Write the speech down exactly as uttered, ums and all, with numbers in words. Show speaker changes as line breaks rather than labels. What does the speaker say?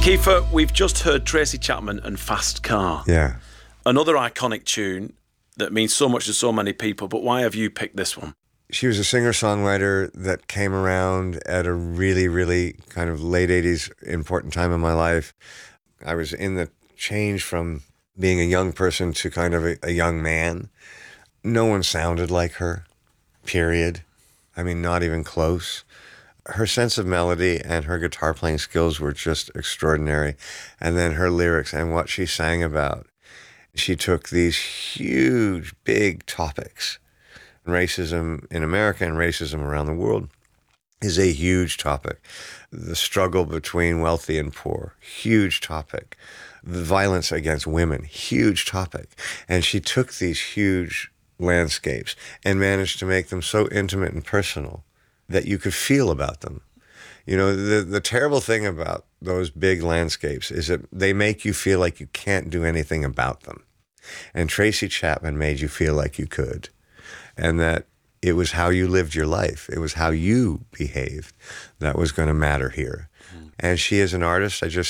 Kiefer, we've just heard Tracy Chapman and Fast Car.
Yeah.
Another iconic tune that means so much to so many people, but why have you picked this one?
She was a singer-songwriter that came around at a really, really kind of late eighties important time in my life. I was in the change from being a young person to kind of a, a young man. No one sounded like her, period. I mean, not even close. Her sense of melody and her guitar playing skills were just extraordinary. And then her lyrics and what she sang about. She took these huge, big topics. Racism in America and racism around the world is a huge topic. The struggle between wealthy and poor, huge topic. The violence against women, huge topic. And she took these huge landscapes and managed to make them so intimate and personal that you could feel about them. You know, the, the terrible thing about those big landscapes is that they make you feel like you can't do anything about them. And Tracy Chapman made you feel like you could. And that it was how you lived your life. It was how you behaved that was going to matter here. Mm. And she, as an artist, I just